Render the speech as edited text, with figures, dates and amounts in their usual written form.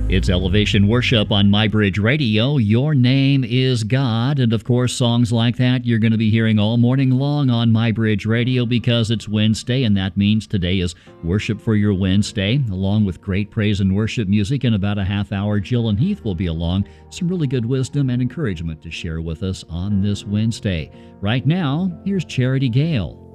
It's Elevation Worship on MyBridge Radio. Your name is God. And of course, songs like that you're going to be hearing all morning long on MyBridge Radio because it's Wednesday, and that means today is Worship for Your Wednesday, along with great praise and worship music. In about a half hour, Jill and Heath will be along. Some really good wisdom and encouragement to share with us on this Wednesday. Right now, here's Charity Gale.